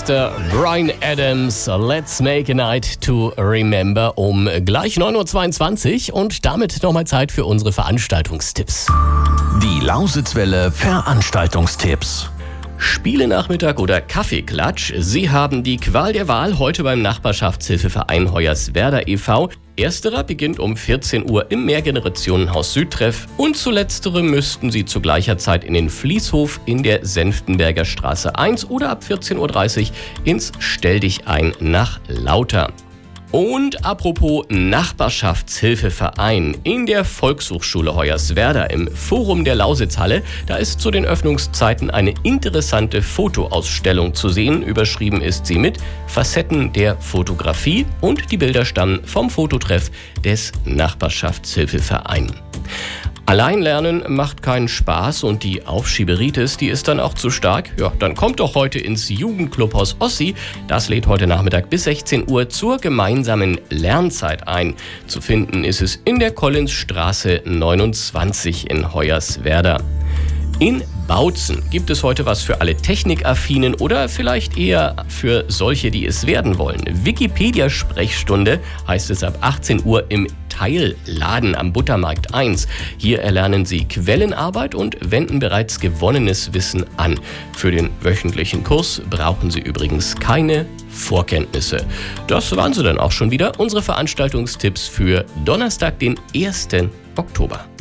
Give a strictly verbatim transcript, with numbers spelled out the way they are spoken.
Mister Bryan Adams, Let's Make a Night to Remember um gleich neun Uhr zweiundzwanzig und damit nochmal Zeit für unsere Veranstaltungstipps. Die Lausitzwelle Veranstaltungstipps. Spielenachmittag oder Kaffeeklatsch. Sie haben die Qual der Wahl heute beim Nachbarschaftshilfeverein Hoyerswerda e V Ersterer beginnt um vierzehn Uhr im Mehrgenerationenhaus Südtreff und zu letzterem müssten Sie zu gleicher Zeit in den Fließhof in der Senftenberger Straße eins oder ab vierzehn Uhr dreißig ins Stelldichein nach Lauter. Und apropos Nachbarschaftshilfeverein, in der Volkshochschule Hoyerswerda im Forum der Lausitzhalle, da ist zu den Öffnungszeiten eine interessante Fotoausstellung zu sehen. Überschrieben ist sie mit Facetten der Fotografie und die Bilder stammen vom Fototreff des Nachbarschaftshilfevereins. Allein lernen macht keinen Spaß und die Aufschieberitis, die ist dann auch zu stark. Ja, dann kommt doch heute ins Jugendclubhaus Ossi. Das lädt heute Nachmittag bis sechzehn Uhr zur gemeinsamen Lernzeit ein. Zu finden ist es in der Collinsstraße neunundzwanzig in Hoyerswerda. In Bautzen gibt es heute was für alle Technikaffinen oder vielleicht eher für solche, die es werden wollen. Wikipedia-Sprechstunde heißt es ab achtzehn Uhr im Teilladen am Buttermarkt eins. Hier erlernen Sie Quellenarbeit und wenden bereits gewonnenes Wissen an. Für den wöchentlichen Kurs brauchen Sie übrigens keine Vorkenntnisse. Das waren sie dann auch schon wieder, unsere Veranstaltungstipps für Donnerstag, den ersten Oktober.